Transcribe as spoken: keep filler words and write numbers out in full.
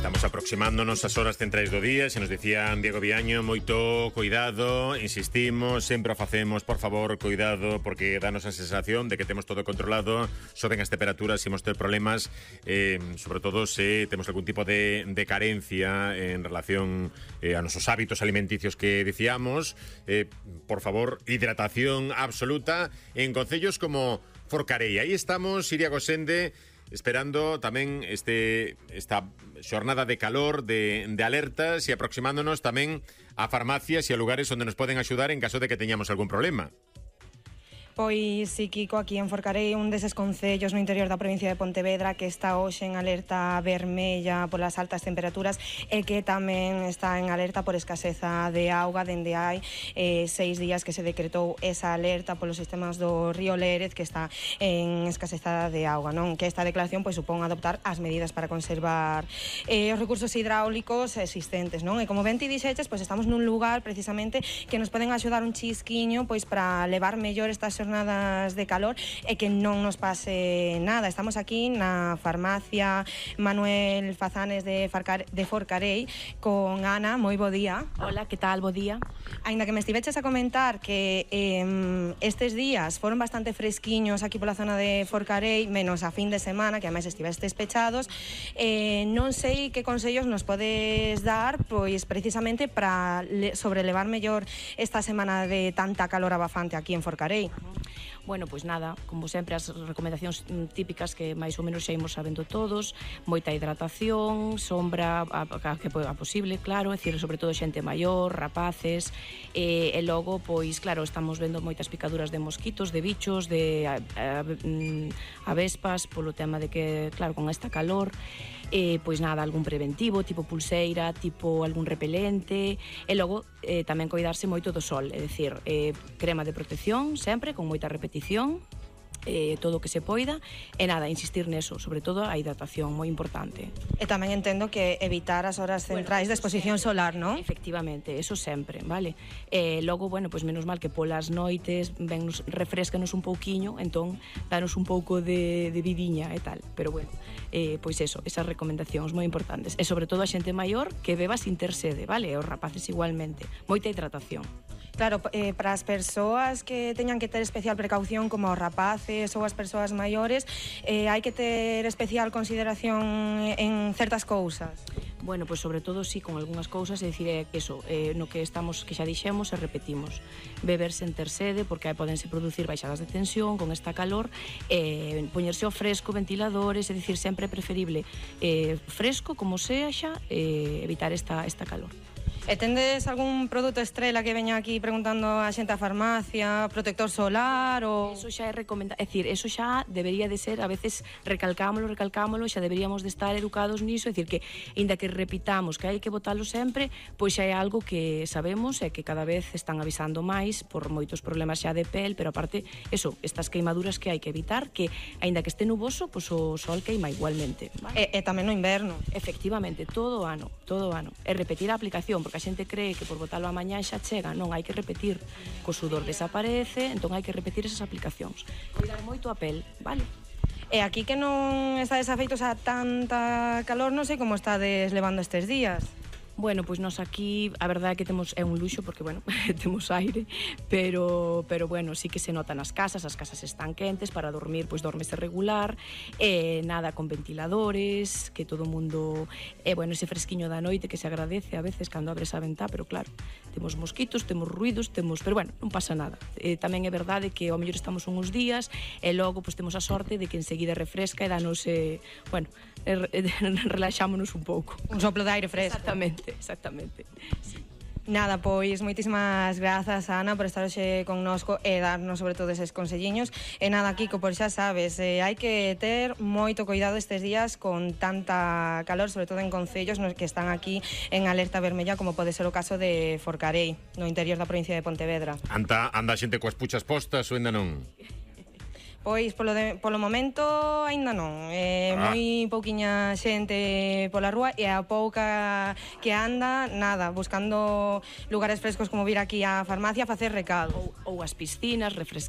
Estamos aproximándonos ás horas centrais do día. Se nos dicían Diego Viaño, moito cuidado, insistimos, sempre o facemos, por favor, cuidado, porque danos a sensación de que temos todo controlado, soben as temperaturas, se imos ter problemas, eh, sobre todo se temos algún tipo de, de carencia en relación eh, a nosos hábitos alimenticios que dicíamos. Eh, por favor, hidratación absoluta en concellos como Forcarei. Aí estamos, Iria Gosende, esperando tamén este esta xornada de calor, de, de alertas e aproximándonos tamén a farmacias e a lugares onde nos poden axudar en caso de que teñamos algún problema. Pois si, Kiko, aquí en Forcarei, un deses concellos no interior da provincia de Pontevedra que está hoxe en alerta vermella polas altas temperaturas e que tamén está en alerta por escaseza de auga dende hai eh, seis días que se decretou esa alerta polos sistemas do río Lérez que está en escaseza de auga, non? Que esta declaración pois supón adoptar as medidas para conservar eh, os recursos hidráulicos existentes, non? E como ben ti dixeches, pois estamos nun lugar precisamente que nos poden axudar un chisquiño pois para levar mellor estas jornadas de calor e que non nos pase nada. Estamos aquí na farmacia Manuel Fazanes de, Farcar de Forcarei con Ana. Moi bo día. Hola, que tal? Bo día. Ainda que me estiveches a comentar que eh, estes días foron bastante fresquiños aquí pola zona de Forcarei, menos a fin de semana, que ademais estivestes pechados, eh, non sei que consellos nos podes dar pois precisamente para sobrelevar mellor esta semana de tanta calor abafante aquí en Forcarei. Bueno, pois nada, como sempre as recomendacións típicas que máis ou menos xa imos sabendo todos, moita hidratación, sombra a, a que a posible, claro, é dicir, sobre todo xente maior, rapaces, e, e logo, pois claro, estamos vendo moitas picaduras de mosquitos, de bichos, de a, a, a, avespas, polo tema de que, claro, con esta calor, Eh, pois nada, algún preventivo, tipo pulseira, tipo algún repelente, e logo eh, tamén coidarse moito do sol, é dicir, eh, crema de protección sempre, con moita repetición, eh, todo o que se poida, e nada, insistir neso, sobre todo a hidratación, moi importante. E tamén entendo que evitar as horas centrais bueno, de exposición solar, non? Efectivamente, eso sempre, vale? E logo, bueno, pois menos mal que polas noites ven nos, refrescanos un pouquiño, entón danos un pouco de, de vidiña e tal, pero bueno, eh, pois eso, esas recomendacións moi importantes, e sobre todo a xente maior que beba sin ter sede, vale? E os rapaces igualmente, moita hidratación. Claro, eh, para as persoas que teñan que ter especial precaución, como os rapaces ou as persoas maiores, eh, hai que ter especial consideración en certas cousas. Bueno, pois sobre todo sí, con algunhas cousas, é dicir, é que eso, eh, no que estamos, que xa dixemos e repetimos, beber sen ter sede, porque aí podense producir baixadas de tensión con esta calor, eh, poñerse ao fresco, ventiladores, é dicir, sempre é preferible eh, fresco, como sea xa, eh, evitar esta, esta calor. E tendes algún produto estrela que veña aquí preguntando a xente a farmacia, protector solar ou... Eso xa é recomendado, é dicir, eso xa debería de ser, a veces recalcámolo, recalcámolo, xa deberíamos de estar educados niso, é dicir, que inda que repitamos que hai que botalo sempre, pois xa é algo que sabemos e que cada vez están avisando máis por moitos problemas xa de pel, pero aparte, eso, estas queimaduras que hai que evitar, que aínda que este nuboso, pois o sol queima igualmente, vale? E, e tamén no inverno. Efectivamente, todo o ano, todo o ano. E repetir a aplicación, porque a xente cree que por botalo a mañá xa chega, non, hai que repetir, co sudor desaparece, entón hai que repetir esas aplicacións. Cuidar moito a pel, vale? E aquí que non estades afeitos a tanta calor, non sei como estades levando estes días. Bueno, pois nós aquí, a verdade é que temos, é un luxo porque, bueno, temos aire, pero, pero bueno, sí que se nota nas casas, as casas están quentes, para dormir, pois dormese regular, e nada, con ventiladores, que todo o mundo, e bueno, ese fresquiño da noite que se agradece a veces cando abres a ventá, pero claro, temos mosquitos, temos ruidos, temos, pero bueno, non pasa nada. E tamén é verdade que ao mellor estamos uns días, e logo pois temos a sorte de que enseguida refresca e danos, eh, bueno, relaxámonos un pouco. Un soplo de aire fresco. Exactamente, exactamente. Sí. Nada, pois moitísimas grazas, Ana, por estar hoxe connosco e darnos sobre todo eses conselliños. E nada, Kiko, pois xa sabes, eh, hai que ter moito cuidado estes días con tanta calor, sobre todo en concellos nos que están aquí en alerta vermella, como pode ser o caso de Forcarei, no interior da provincia de Pontevedra. Anda, anda a xente coas puchas postas ou ainda non? Pois polo, de, polo momento aínda non, é ah. moi pouquiña xente pola rúa e a pouca que anda, nada, buscando lugares frescos como vir aquí á farmacia a facer recado. Ou, ou as piscinas, refrescar